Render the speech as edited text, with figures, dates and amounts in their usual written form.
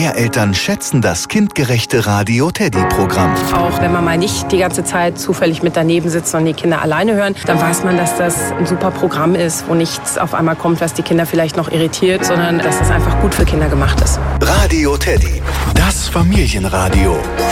mehr Eltern schätzen das kindgerechte Radio Teddy-Programm. Auch wenn man mal nicht die ganze Zeit zufällig mit daneben sitzt und die Kinder alleine hören, dann weiß man, dass das ein super Programm ist, wo nichts auf einmal kommt, was die Kinder vielleicht noch irritiert, sondern dass es einfach gut für Kinder gemacht ist. Radio Teddy, das Familienradio.